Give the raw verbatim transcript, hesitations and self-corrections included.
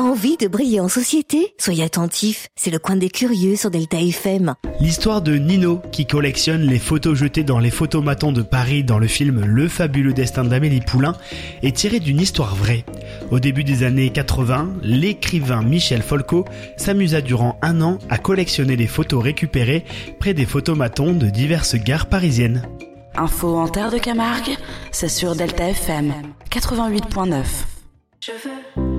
Envie de briller en société ? Soyez attentifs, c'est le coin des curieux sur Delta F M. L'histoire de Nino, qui collectionne les photos jetées dans les photomatons de Paris dans le film Le fabuleux destin d'Amélie Poulain, est tirée d'une histoire vraie. Au début des années quatre-vingts, l'écrivain Michel Folco s'amusa durant un an à collectionner les photos récupérées près des photomatons de diverses gares parisiennes. Info en terre de Camargue, c'est sur Delta F M quatre-vingt-huit point neuf. Je veux